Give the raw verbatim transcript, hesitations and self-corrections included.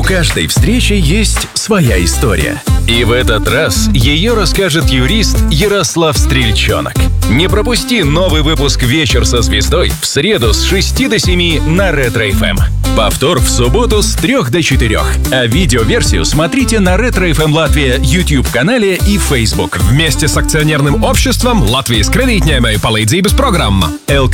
каждой встречи есть своя история. И в этот раз ее расскажет юрист Ярослав Стрельчонок. Не пропусти новый выпуск «Вечер со звездой» в среду с шести до семи на Ретро эф эм. Повтор в субботу с трех до четырех. А видеоверсию смотрите на Ретро эф эм Латвия YouTube-канале и Facebook. Вместе с акционерным обществом Латвijas kredītņēmēju palīdzības programma. эл ка